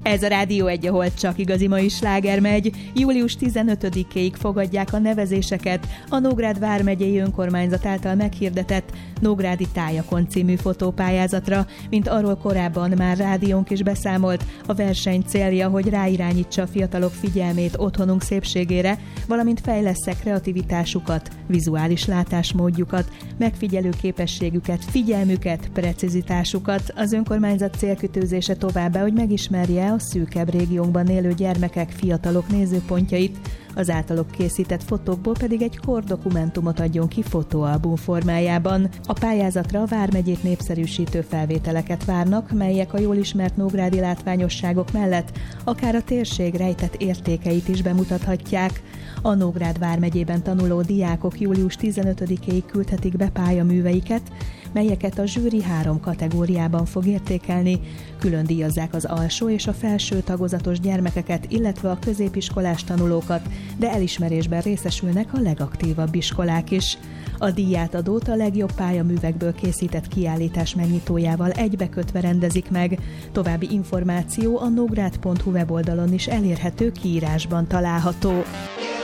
Ez a Rádió 1, ahol csak igazi mai sláger megy. Július 15-ig fogadják a nevezéseket a Nógrád vármegyei önkormányzat által meghirdetett Nógrádi Tájakon című fotópályázatra. Mint arról korábban már rádiónk is beszámolt, a verseny célja, hogy ráirányítsa a fiatalok figyelmét otthonunk szépségére, valamint fejlessze kreativitásukat, vizuális látásmódjukat, megfigyelő képességüket, figyelmüket, precizitásukat. Az önkormányzat célkitűzése továbbá, hogy megismerje a szűkebb régiónkban élő gyermekek, fiatalok nézőpontjait, az általuk készített fotókból pedig egy kordokumentumot adjon ki fotóalbum formájában. A pályázatra a vármegyét népszerűsítő felvételeket várnak, melyek a jól ismert nógrádi látványosságok mellett akár a térség rejtett értékeit is bemutathatják. A Nógrád vármegyében tanuló diákok július 15-ig küldhetik be pályaműveiket, melyeket a zsűri 3 kategóriában fog értékelni. Külön díjazzák az alsó és a felső tagozatos gyermekeket, illetve a középiskolás tanulókat, de elismerésben részesülnek a legaktívabb iskolák is. A díjátadót a legjobb pályaművekből készített kiállítás megnyitójával egybekötve rendezik meg. További információ a nógrád.hu weboldalon is elérhető, kiírásban található.